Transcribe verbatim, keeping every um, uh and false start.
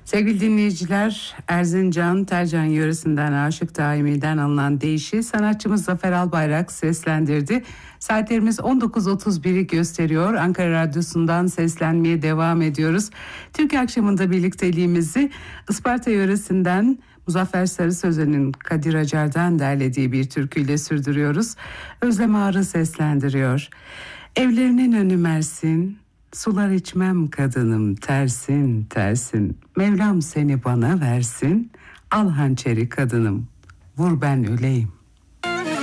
Sevgili dinleyiciler, Erzincan Tercan yöresinden Aşık Daimi'den alınan deyişi sanatçımız Zafer Albayrak seslendirdi. Saatlerimiz on dokuz otuz biri gösteriyor. Ankara Radyosu'ndan seslenmeye devam ediyoruz. Türkiye akşamında birlikteliğimizi Isparta yöresinden Muzaffer Sarı Sözen'in Kadir Acar'dan derlediği bir türküyle sürdürüyoruz. Özlem Ağrı seslendiriyor. Evlerinin önü Mersin, sular içmem kadınım tersin tersin. Mevlam seni bana versin, al hançeri kadınım, vur ben öleyim.